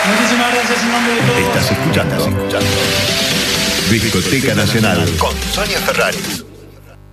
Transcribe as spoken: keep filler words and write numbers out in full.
Muchísimas gracias en nombre de todos. Estás escuchando, estás escuchando. Discoteca Nacional con Sonia Ferraris.